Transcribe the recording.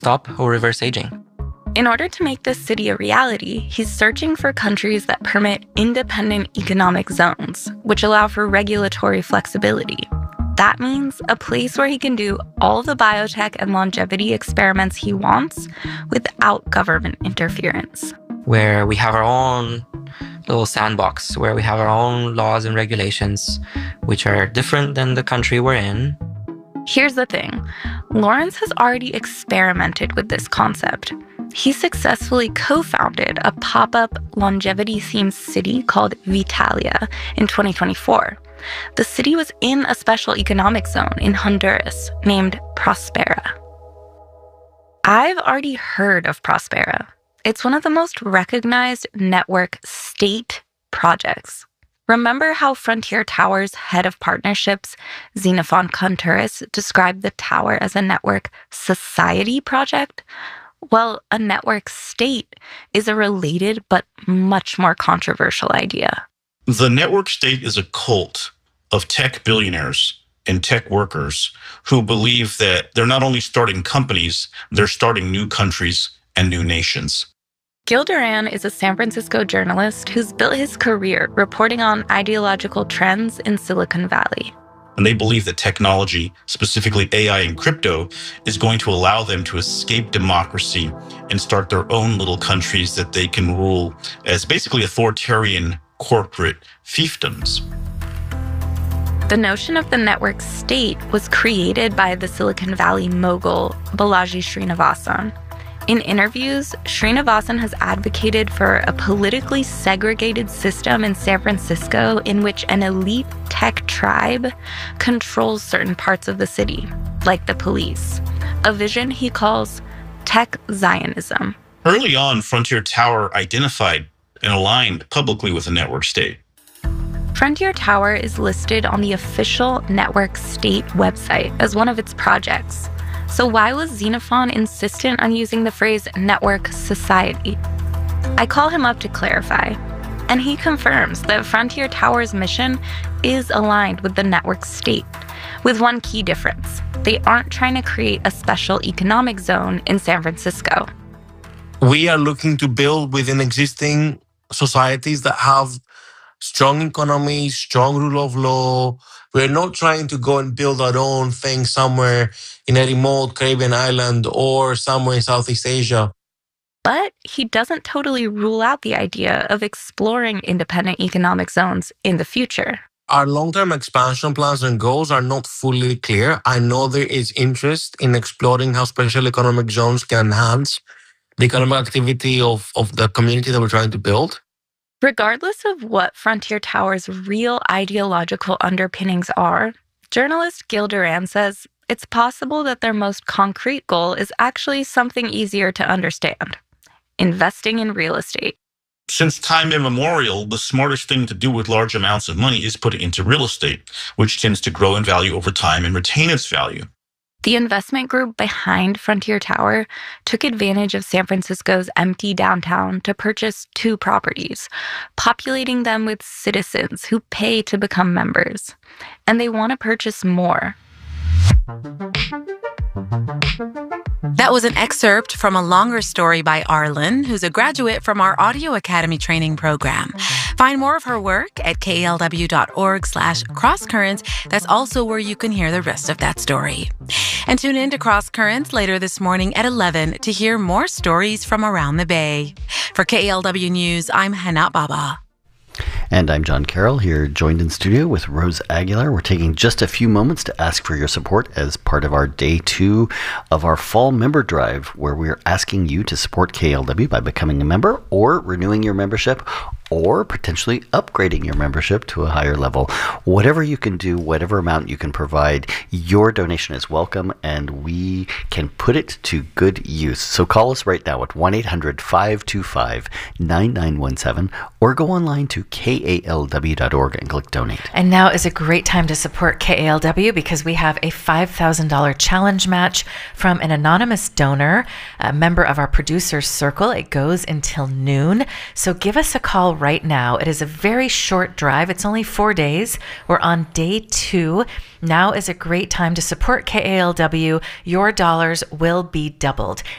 stop or reverse aging. In order to make this city a reality, he's searching for countries that permit independent economic zones, which allow for regulatory flexibility. That means a place where he can do all the biotech and longevity experiments he wants without government interference. Where we have our own little sandbox, where we have our own laws and regulations, which are different than the country we're in. Here's the thing. Lawrence has already experimented with this concept. He successfully co-founded a pop-up longevity-themed city called Vitalia in 2024. The city was in a special economic zone in Honduras named Prospera. I've already heard of Prospera. It's one of the most recognized network state projects. Remember how Frontier Tower's head of partnerships, Xenophon Contreras, described the tower as a network society project? Well, a network state is a related but much more controversial idea. The network state is a cult of tech billionaires and tech workers who believe that they're not only starting companies, they're starting new countries and new nations. Gil Duran is a San Francisco journalist who's built his career reporting on ideological trends in Silicon Valley. And they believe that technology, specifically AI and crypto, is going to allow them to escape democracy and start their own little countries that they can rule as basically authoritarian corporate fiefdoms. The notion of the network state was created by the Silicon Valley mogul Balaji Srinivasan. In interviews, Srinivasan has advocated for a politically segregated system in San Francisco in which an elite tech tribe controls certain parts of the city, like the police, a vision he calls tech Zionism. Early on, Frontier Tower identified and aligned publicly with the network state. Frontier Tower is listed on the official network state website as one of its projects. So why was Xenophon insistent on using the phrase network society? I call him up to clarify, and he confirms that Frontier Tower's mission is aligned with the network state, with one key difference. They aren't trying to create a special economic zone in San Francisco. We are looking to build within existing societies that have strong economies, strong rule of law. We're not trying to go and build our own thing somewhere in a remote Caribbean island or somewhere in Southeast Asia. But he doesn't totally rule out the idea of exploring independent economic zones in the future. Our long-term expansion plans and goals are not fully clear. I know there is interest in exploring how special economic zones can enhance the economic activity of the community that we're trying to build. Regardless of what Frontier Tower's real ideological underpinnings are, journalist Gil Duran says it's possible that their most concrete goal is actually something easier to understand: investing in real estate. Since time immemorial, the smartest thing to do with large amounts of money is put it into real estate, which tends to grow in value over time and retain its value. The investment group behind Frontier Tower took advantage of San Francisco's empty downtown to purchase 2 properties, populating them with citizens who pay to become members. And they want to purchase more. That was an excerpt from a longer story by Arlen, who's a graduate from our Audio Academy training program. Find more of her work at kalw.org/crosscurrents. That's also where you can hear the rest of that story. And tune in to Cross Currents later this morning at 11 to hear more stories from around the Bay. For KALW News, I'm Hana Baba. And I'm John Carroll, here joined in studio with Rose Aguilar. We're taking just a few moments to ask for your support as part of our day 2 of our fall member drive, where we're asking you to support KLW by becoming a member or renewing your membership or potentially upgrading your membership to a higher level. Whatever you can do, whatever amount you can provide, your donation is welcome and we can put it to good use. So call us right now at 1-800-525-9917 or go online to kalw.org and click donate. And now is a great time to support KALW because we have a $5,000 challenge match from an anonymous donor, a member of our producer's circle. It goes until noon. So give us a call right now. It is a very short drive. It's only 4 days. We're on day 2. Now is a great time to support KALW. Your dollars will be doubled.